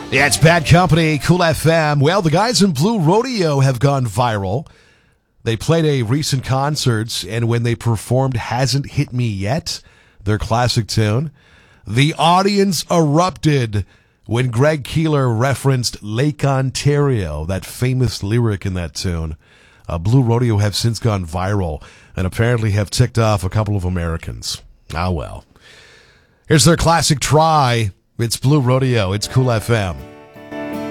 Yeah, it's Bad Company, Cool FM. Well, the guys in Blue Rodeo have gone viral. They played a recent concert, and when they performed Hasn't Hit Me Yet, their classic tune, the audience erupted when Greg Keeler referenced Lake Ontario, that famous lyric in that tune. Blue Rodeo have since gone viral and apparently have ticked off a couple of Americans. Ah, well. Here's their classic Try. It's Blue Rodeo. It's Cool FM.